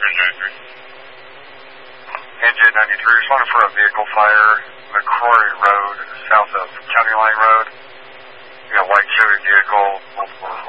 NJ93, responding for a vehicle fire, McCrory Road, south of County Line Road. We got a white Chevy vehicle, multiple